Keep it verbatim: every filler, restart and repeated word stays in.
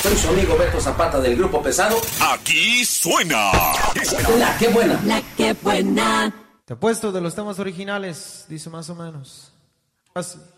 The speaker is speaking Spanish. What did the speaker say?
Soy su amigo Beto Zapata del Grupo Pesado. Aquí suena La que buena. La que buena. Te apuesto de los temas originales, dice más o menos así.